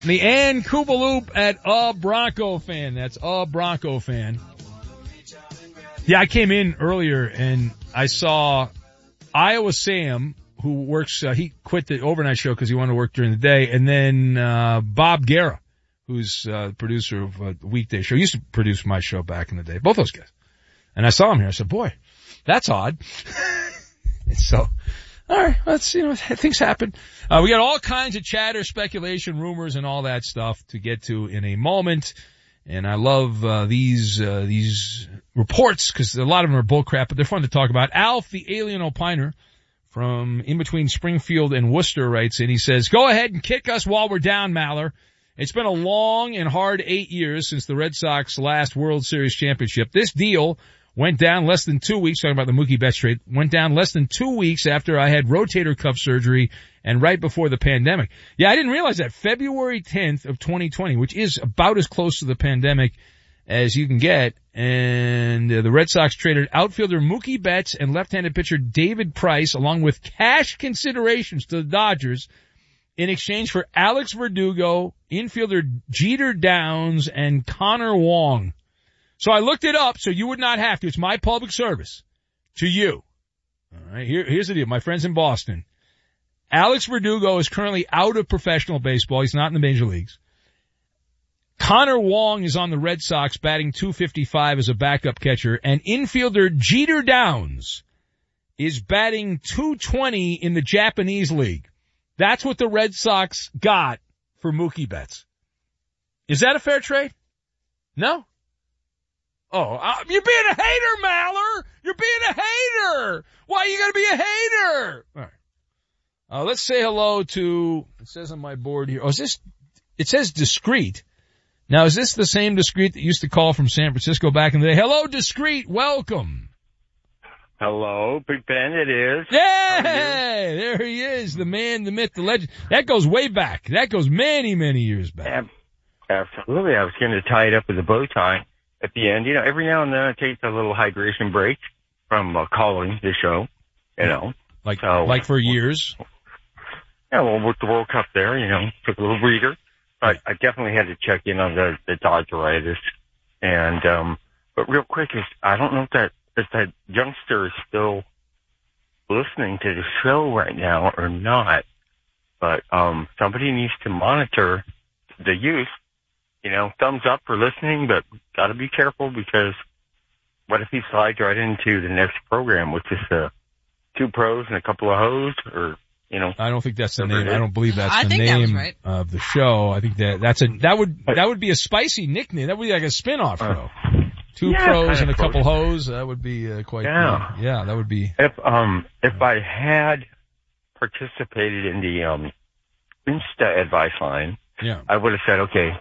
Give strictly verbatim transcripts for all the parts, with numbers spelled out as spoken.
The Ann Koopaloop at a Bronco fan. That's a Bronco fan. Yeah, I came in earlier and I saw Iowa Sam, who works, uh, he quit the overnight show because he wanted to work during the day, and then uh Bob Guerra, who's uh the producer of uh, the weekday show. He used to produce my show back in the day, both those guys. And I saw him here. I said, boy, that's odd. So, all right, let's, you know, things happen. Uh, we got all kinds of chatter, speculation, rumors, and all that stuff to get to in a moment. And I love, uh, these, uh, these reports because a lot of them are bullcrap, but they're fun to talk about. Alf, the alien opiner from in between Springfield and Worcester writes in. He says, go ahead and kick us while we're down, Maller. It's been a long and hard eight years since the Red Sox last World Series championship. This deal went down less than two weeks, talking about the Mookie Betts trade, went down less than two weeks after I had rotator cuff surgery and right before the pandemic. Yeah, I didn't realize that. February tenth of twenty twenty, which is about as close to the pandemic as you can get. And uh, the Red Sox traded outfielder Mookie Betts and left-handed pitcher David Price along with cash considerations to the Dodgers in exchange for Alex Verdugo, infielder Jeter Downs, and Connor Wong. So I looked it up so you would not have to. It's my public service to you. All right, here, here's the deal. My friends in Boston. Alex Verdugo is currently out of professional baseball. He's not in the major leagues. Connor Wong is on the Red Sox batting two fifty-five as a backup catcher, and infielder Jeter Downs is batting two twenty in the Japanese league. That's what the Red Sox got for Mookie Betts. Is that a fair trade? No? Oh, uh, you're being a hater, Maller! You're being a hater! Why are you gonna be a hater? All right. Uh, let's say hello to, it says on my board here, oh, is this, it says Discreet. Now, is this the same Discreet that used to call from San Francisco back in the day? Hello, Discreet, welcome. Hello, Big Ben, it is. Yay! There he is, the man, the myth, the legend. That goes way back. That goes many, many years back. Absolutely. I was going to tie it up with a bow tie at the end. You know, every now and then I take a little hydration break from uh, calling the show, you know. Like, so, like for years? Yeah, well, with the World Cup there, you know, took a little breather. But I definitely had to check in on the, the Dodgeritis. And, um, but real quick, is I don't know if that, if that youngster is still listening to the show right now or not. But, um, somebody needs to monitor the youth. You know, thumbs up for listening, but gotta be careful because what if he slides right into the next program, which is, uh, two pros and a couple of hoes, or, you know. I don't think that's the name. I don't believe that's I the think that was name right. of the show. I think that that's a, that would, that would be a spicy nickname. That would be like a spin-off show. Uh, two yeah, pros and a close. couple hoes. That would be uh, quite, yeah. Uh, yeah, that would be. If, um, if I had participated in the, um, Insta advice line, yeah. I would have said, okay,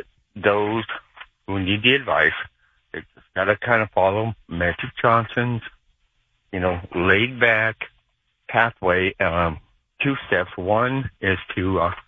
those who need the advice, they just gotta kind of follow Magic Johnson's, you know, laid back pathway, um, two steps. One is to, uh,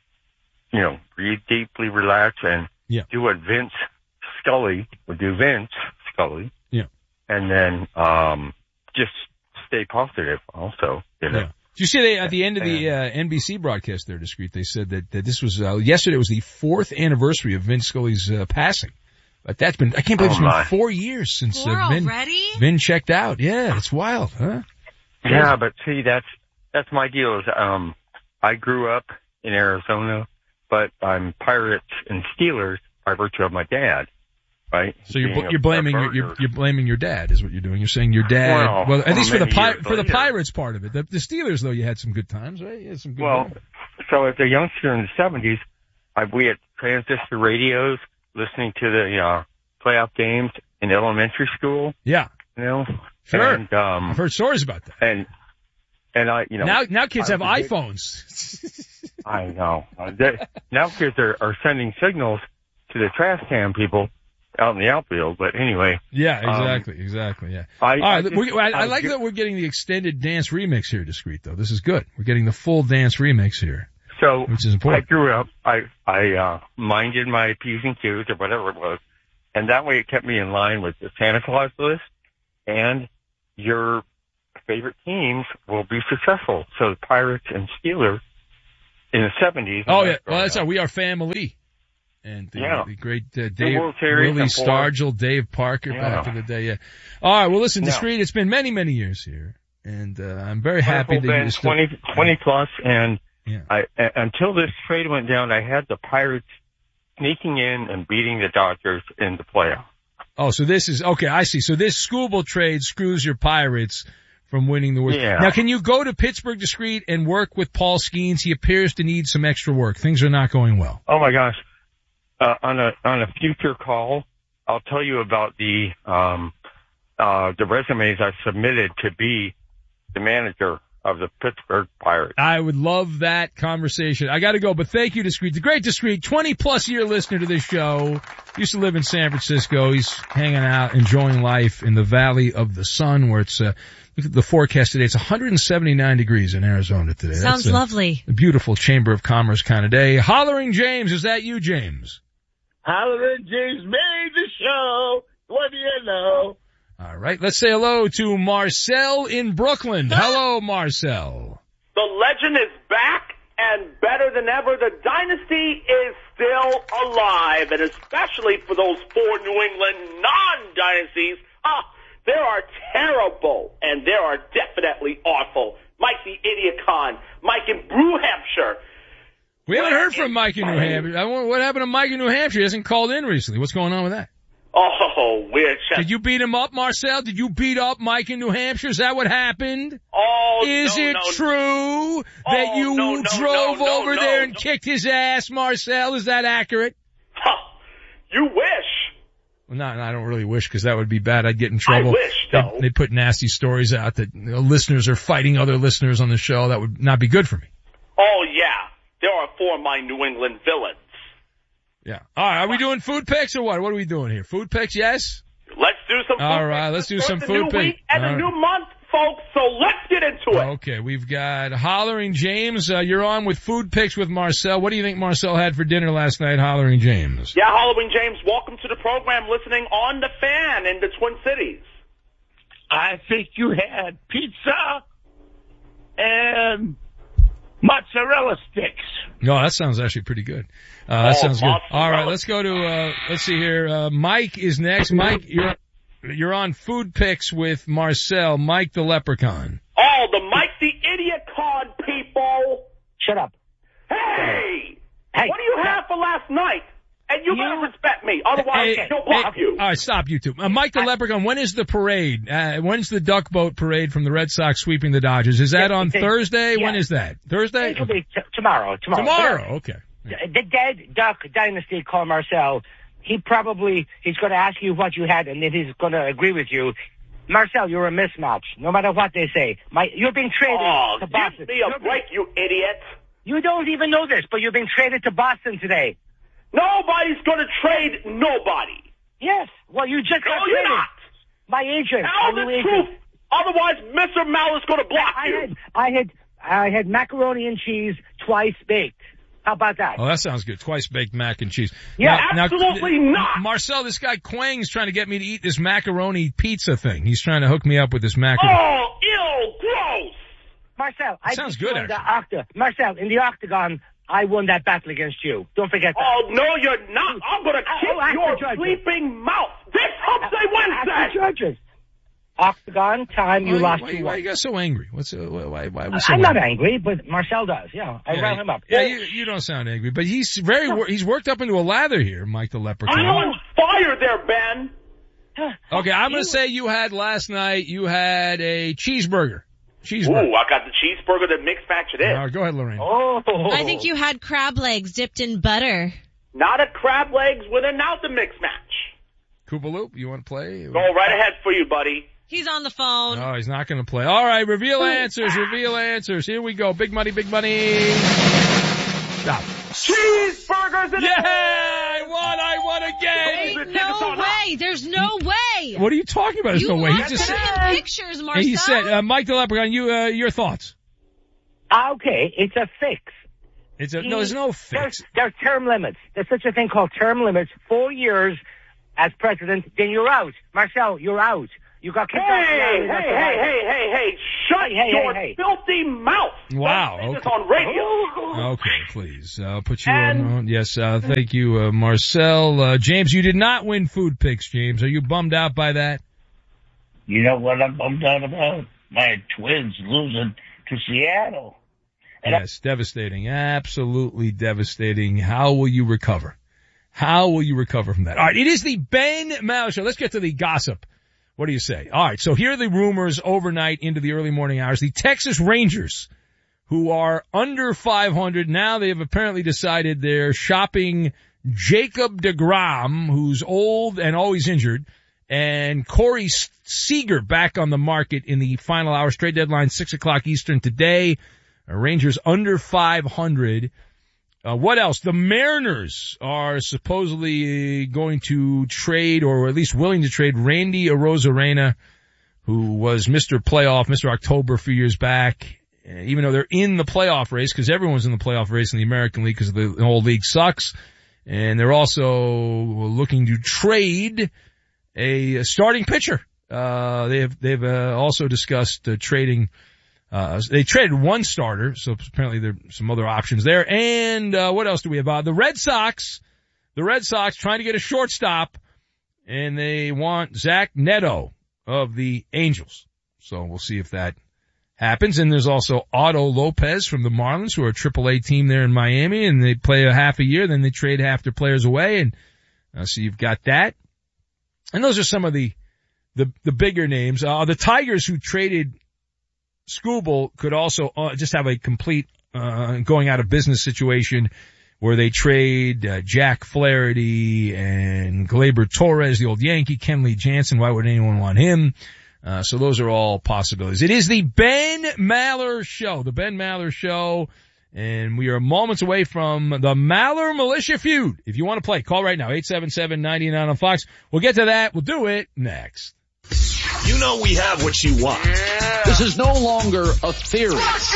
you know, breathe deeply, relax, and yeah. do what Vince Scully would do, Vince Scully. Yeah. And then, um, just stay positive also, you know. Yeah. Did you see they, at the end of the, uh, N B C broadcast there, Discreet, they said that, that this was, uh, yesterday was the fourth anniversary of Vince Scully's, uh, passing. But that's been, I can't believe oh it's my. been four years since, Four uh, Vin, already? Vin checked out. Yeah, it's wild, huh? Yeah, but see, that's, that's my deal is, um, I grew up in Arizona, but I'm Pirates and Steelers by virtue of my dad, right? So you're, Being you're a, blaming, a your, you're, you're blaming your dad is what you're doing. You're saying your dad, well, well, at least for the, Pi- years for the later. Pirates part of it. The, the Steelers, though, you had some good times, right? You had some good Well, times. so as a youngster in the seventies, I, we had transistor radios listening to the, uh, playoff games in elementary school. Yeah. You know? Sure. And, um, I've heard stories about that. And, and I, you know. Now, now kids I have was a big- iPhones. I know. Uh, they, now kids are, are sending signals to the trash can people out in the outfield, but anyway. Yeah, exactly, um, exactly, yeah. I, All right, I, just, we, I, I, I like get, that we're getting the extended dance remix here, Discreet, though. This is good. We're getting the full dance remix here. So, which is important. I grew up, I, I, uh, minded my P's and Q's or whatever it was, and that way it kept me in line with the Santa Claus list, and your favorite teams will be successful. So the Pirates and Steelers, in the seventies. Oh, yeah. Well, that's right. We Are Family. And the, yeah. the great uh, Dave, World Series Willie and four. Stargell, Dave Parker Yeah. back in the day. Yeah. All right. Well, listen, Yeah. Discreet, it's been many, many years here. And uh, I'm very happy that been you're still... twenty, twenty plus, and Yeah. I, uh, until this trade went down, I had the Pirates sneaking in and beating the Dodgers in the playoffs. Oh, so this is... Okay, I see. So this Skubal trade screws your Pirates from winning the World. Yeah. Now, can you go to Pittsburgh Discreet and work with Paul Skeens? He appears to need some extra work. Things are not going well. Oh my gosh. Uh, on a, on a future call, I'll tell you about the, um, uh, the resumes I submitted to be the manager of the Pittsburgh Pirates. I would love that conversation. I gotta go, but thank you, Discreet. The great Discreet, twenty plus year listener to this show. Used to live in San Francisco. He's hanging out, enjoying life in the Valley of the Sun, where it's, uh, look at the forecast today. It's one hundred seventy-nine degrees in Arizona today. Sounds That's a, lovely. A beautiful Chamber of Commerce kind of day. Hollering James, is that you, James? Hollering James made the show. What do you know? All right, let's say hello to Marcel in Brooklyn. Hello, Marcel. The legend is back and better than ever. The dynasty is still alive, and especially for those four New England non-dynasties, ah, they are terrible, and they are definitely awful. Mike the Idiot Con, Mike in Brew Hampshire. We haven't heard from Mike in New Hampshire. I wonder what happened to Mike in New Hampshire? He hasn't called in recently. What's going on with that? Oh, we're just... Did you beat him up, Marcel? Did you beat up Mike in New Hampshire? Is that what happened? Oh, Is no, it no, true that Oh, you no, no, drove no, no, over no, there and no. kicked his ass, Marcel? Is that accurate? Huh, you wish. Well, no, no, I don't really wish because that would be bad. I'd get in trouble. I wish, though. They'd, they'd put nasty stories out that you know, listeners are fighting other listeners on the show. That would not be good for me. Oh, yeah. There are four of my New England villains. Yeah. All right. Are we doing food picks or what? What are we doing here? Food picks, yes? Let's do some food All right, picks. let's do Start some the food new pick. week and All a right. new month, folks, so let's get into it. Okay, we've got Hollering James. Uh, you're on with food picks with Marcel. What do you think Marcel had for dinner last night, Hollering James? Yeah, Halloween James, welcome to the program, listening on the Fan in the Twin Cities. I think you had pizza and mozzarella sticks. No, that sounds actually pretty good. Uh, that Oh, sounds good. mozzarella. All right, let's go to, uh, let's see here. Uh, Mike is next. Mike, you're, you're on food picks with Marcel. Mike the Leprechaun. Oh, the Mike the Idiot Con, people. Shut up. Hey! Hey. What do you have for last night? And you, You- better respect me, otherwise Hey, he'll block hey, you. All right, stop you two. Uh, Mike the Leprechaun, when is the parade? Uh, when's the duck boat parade from the Red Sox sweeping the Dodgers? Is that Yeah, on it's- Thursday? yeah. When is that? Thursday? It'll be t- tomorrow. Tomorrow. Tomorrow. Okay. The dead Duck Dynasty called Marcel. He probably, he's going to ask you what you had, and then he's going to agree with you. Marcel, you're a mismatch, no matter what they say. My, you're being traded Oh, to Boston. give me a You're- break, you idiot. You don't even know this, but you're being traded to Boston today. Nobody's going to trade nobody. Yes. Well, you just No, got you're traded. not. My agent. Tell my the new truth. agent. Otherwise, Mister Mal is going to block I you. had, I had, I had macaroni and cheese twice baked. How about that? Oh, that sounds good. Twice baked mac and cheese. Yeah, Now- absolutely now, not. Marcel, this guy Quang's trying to get me to eat this macaroni pizza thing. He's trying to hook me up with this macaroni. Oh, ew, gross. Marcel, I sounds just good, won the actually. octa- Marcel, in the octagon, I won that battle against you. Don't forget that. Oh, no, you're not. I'm going to kick Oh, after your judges. sleeping mouth. This Hump Day After Wednesday. judges. Octagon time, you why, lost why, two why one. you got so angry? What's uh, why? Why are we so I'm not angry? angry, but Marcel does. Yeah, I Yeah, rile him up. Yeah, you, you don't sound angry, but he's very wor- he's worked up into a lather here, Mike the Leprechaun. I'm on fire there, Ben. Okay, I'm gonna say you had last night. You had a cheeseburger. Cheeseburger. Ooh, I got the cheeseburger that mixed match it All is. right, go ahead, Lorraine. Oh. I think you had crab legs dipped in butter. Not a crab legs with an out the mixed match. Koopaloop, you want to play? Go right ahead for you, buddy. He's on the phone. Oh, he's not going to play. All right, reveal answers, reveal answers. Here we go. Big money, big money. Stop. Cheeseburgers and Yeah, I won, I won again. Ain't no way. There's no way. What are you talking about? There's You no way. He want just to said, send him pictures, Marcel. he said, uh, Mike the Leprechaun, you, uh, your thoughts. Okay, it's a fix. It's a, no, there's no fix. There's, there's term limits. There's such a thing called term limits. Four years as president, then you're out. Marcel, you're out. You got kicked Hey, out. hey, hey, hey, hey, hey, hey, shut Hey, hey, your hey, hey. filthy mouth. Wow, Don't say this okay. on radio. Okay, please. I'll put you And- on. Yes, uh, thank you, uh, Marcel. Uh, James, you did not win food picks, James. Are you bummed out by that? You know what I'm bummed out about? My Twins losing to Seattle. And Yes, devastating. Absolutely devastating. How will you recover? How will you recover from that? All right, it is the Ben Maller Show. Let's get to the gossip. What do you say? All right, so here are the rumors overnight into the early morning hours. The Texas Rangers, who are under five hundred, now they have apparently decided they're shopping Jacob deGrom, who's old and always injured, and Corey Seager back on the market in the final hours. Trade deadline, six o'clock Eastern today. Uh, Rangers under five hundred. Uh, what else? The Mariners are supposedly going to trade, or at least willing to trade, Randy Arozarena, who was Mister Playoff, Mister October a few years back. Uh, even though they're in the playoff race, because everyone's in the playoff race in the American League because the whole league sucks. And they're also looking to trade a, a starting pitcher. Uh, they have, they've uh, also discussed uh, trading. Uh, they traded one starter, so apparently there are some other options there. And, uh, what else do we have? Uh, the Red Sox, the Red Sox trying to get a shortstop, and they want Zach Neto of the Angels. So we'll see if that happens. And there's also Otto Lopez from the Marlins, who are a triple A team there in Miami, and they play a half a year, then they trade half their players away, and, uh, so you've got that. And those are some of the, the, the bigger names. Uh, the Tigers, who traded Skubal, could also uh, just have a complete uh going out of business situation where they trade uh, Jack Flaherty and Gleyber Torres, the old Yankee, Kenley Jansen. Why would anyone want him? Uh so those are all possibilities. It is the Ben Maller Show, the Ben Maller Show, and we are moments away from the Maller Militia feud. If you want to play, call right now, eight seven seven, nine nine on Fox. We'll get to that. We'll do it next. You know we have what you want. This is no longer a theory.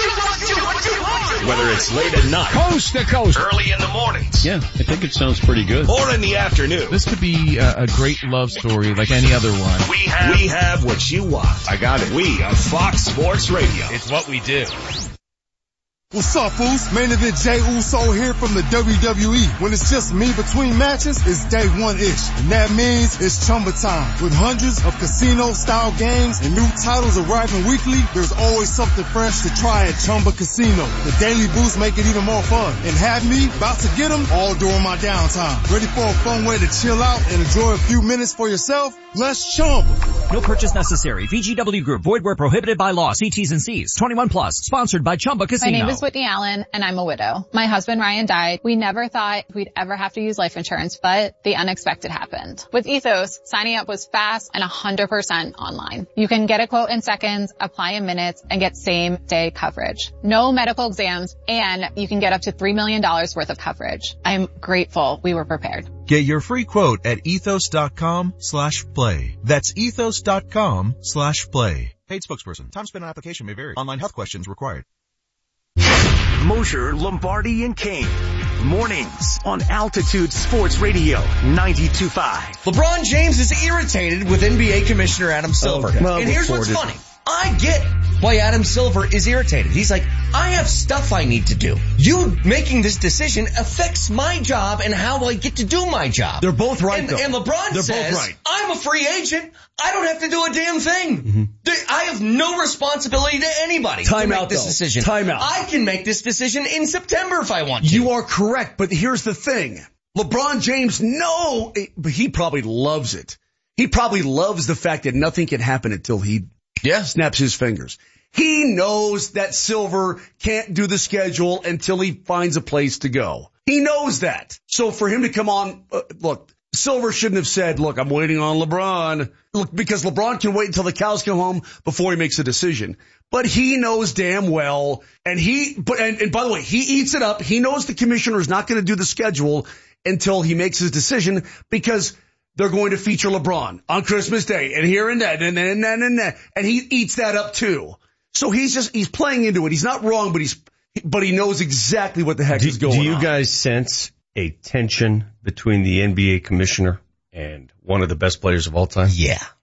Whether it's late at night, Coast to coast, early in the mornings, Yeah, I think it sounds pretty good. or in the afternoon, This could be a, a great love story like any other one. we have, we have what you want. I got it. We are Fox Sports Radio. It's what we do. What's up, fools? Main event Jey Uso here from the W W E. When it's just me between matches, it's day one-ish. And that means it's Chumba time. With hundreds of casino-style games and new titles arriving weekly, there's always something fresh to try at Chumba Casino. The daily boosts make it even more fun. And have me about to get them all during my downtime. Ready for a fun way to chill out and enjoy a few minutes for yourself? Let's Chumba. No purchase necessary. V G W Group. Void where prohibited by law. See T's and C's. twenty-one plus. Sponsored by Chumba Casino. My name is Whitney Allen, and I'm a widow. My husband Ryan died. We never thought we'd ever have to use life insurance, but the unexpected happened. With Ethos, signing up was fast and one hundred percent online. You can get a quote in seconds, apply in minutes, and get same-day coverage. No medical exams, and you can get up to three million dollars worth of coverage. I'm grateful we were prepared. Get your free quote at ethos.com slash play. That's ethos.com slash play. Paid spokesperson. Time spent on application may vary. Online health questions required. Mosher, Lombardi, and Kane. Mornings on Altitude Sports Radio ninety-two point five. LeBron James is irritated with N B A Commissioner Adam Silver. Okay. Well, and here's what's reported. funny. I get why Adam Silver is irritated. He's like, I have stuff I need to do. You making this decision affects my job and how I get to do my job. They're both right, and, though. and LeBron They're says, both right. I'm a free agent. I don't have to do a damn thing. Mm-hmm. There- I have no responsibility to anybody Time to make out, this though. decision. Time out. I can make this decision in September if I want to. You are correct, but here's the thing. LeBron James, no, but he probably loves it. He probably loves the fact that nothing can happen until he yeah. snaps his fingers. He knows that Silver can't do the schedule until he finds a place to go. He knows that. So for him to come on, uh, look, Silver shouldn't have said, look, I'm waiting on LeBron. Look, because LeBron can wait until the cows come home before he makes a decision. But he knows damn well, and he, but, and, and by the way, he eats it up. He knows the commissioner is not going to do the schedule until he makes his decision because they're going to feature LeBron on Christmas Day and here and that and then and, and, and, and he eats that up too. So he's just, he's playing into it. He's not wrong, but he's, but he knows exactly what the heck do, is going on. Do you on. guys sense a tension between the N B A commissioner and one of the best players of all time? Yeah.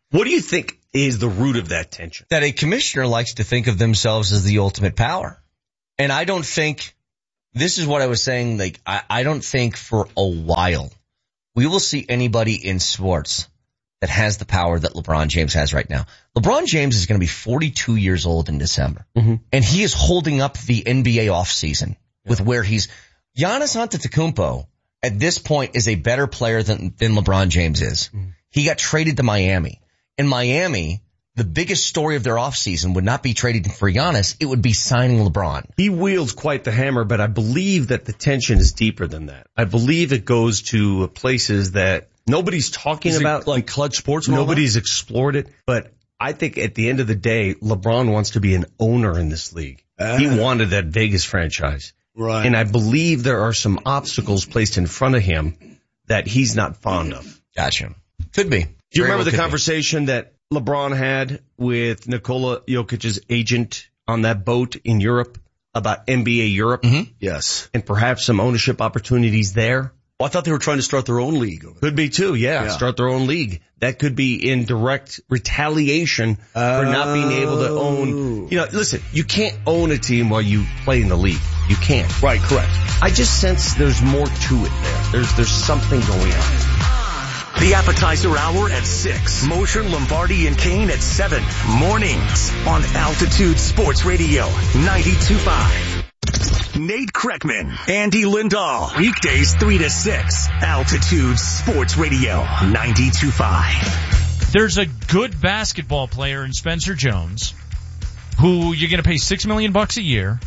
What do you think is the root of that tension? That a commissioner likes to think of themselves as the ultimate power. And I don't think, this is what I was saying, like, I, I don't think for a while we will see anybody in sports that has the power that LeBron James has right now. LeBron James is going to be forty-two years old in December. Mm-hmm. And he is holding up the N B A offseason yeah. with where he's, Giannis Antetokounmpo at this point is a better player than, than LeBron James is. Mm-hmm. He got traded to Miami. In Miami, the biggest story of their offseason would not be trading for Giannis. It would be signing LeBron. He wields quite the hammer, but I believe that the tension is deeper than that. I believe it goes to places that nobody's talking is about. Like Clutch Sports? Nobody's explored it. But I think at the end of the day, LeBron wants to be an owner in this league. Uh, he wanted that Vegas franchise. Right. And I believe there are some obstacles placed in front of him that he's not fond of. Gotcha. Could be. Do you Very remember well the conversation be. that LeBron had with Nikola Jokic's agent on that boat in Europe about N B A Europe? Mm-hmm. Yes. And perhaps some ownership opportunities there? Well, I thought they were trying to start their own league. Over there. Could be too, yeah, yeah. Start their own league. That could be in direct retaliation oh. for not being able to own. You know, listen, you can't own a team while you play in the league. You can't. Right, correct. I just sense there's more to it there. There's, there's something going on. The appetizer hour at six. Mosher, Lombardi, and Kane at seven. Mornings on Altitude Sports Radio ninety-two point five. Nate Kreckman, Andy Lindahl. Weekdays three to six. Altitude Sports Radio ninety-two point five. There's a good basketball player in Spencer Jones who you're going to pay six million bucks a year,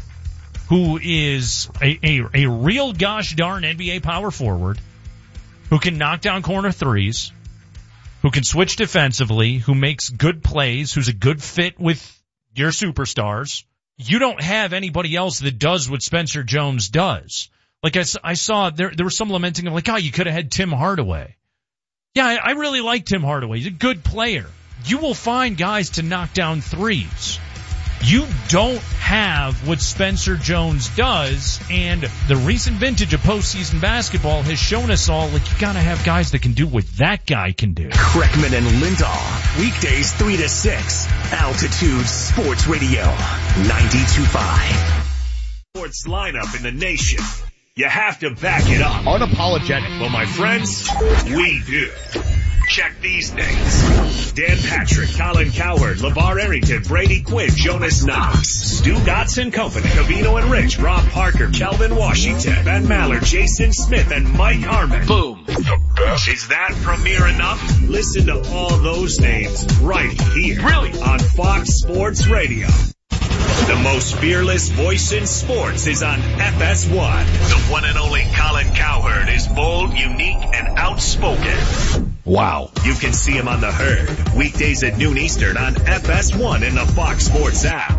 who is a, a, a real gosh darn N B A power forward, who can knock down corner threes, who can switch defensively, who makes good plays, who's a good fit with your superstars. You don't have anybody else that does what Spencer Jones does. Like I, I saw, there there was some lamenting of like, oh, you could have had Tim Hardaway. Yeah, I, I really like Tim Hardaway. He's a good player. You will find guys to knock down threes. You don't have what Spencer Jones does, and the recent vintage of postseason basketball has shown us all, like, you gotta have guys that can do what that guy can do. Kreckman and Lindahl, weekdays three to six, Altitude Sports Radio, ninety-two point five. Sports lineup in the nation. You have to back it up. Unapologetic. Well, my friends, we do. Check these names. Dan Patrick, Colin Cowherd, LeVar Arrington, Brady Quinn, Jonas Knox, Stu Gotts and Company, Cavino and Rich, Rob Parker, Kelvin Washington, Ben Maller, Jason Smith, and Mike Harmon. Boom. The best. Is that premiere enough? Listen to all those names right here. Really? On Fox Sports Radio. The most fearless voice in sports is on F S one. The one and only Colin Cowherd is bold, unique, and outspoken. Wow. You can see him on The Herd, weekdays at noon Eastern on F S one in the Fox Sports app.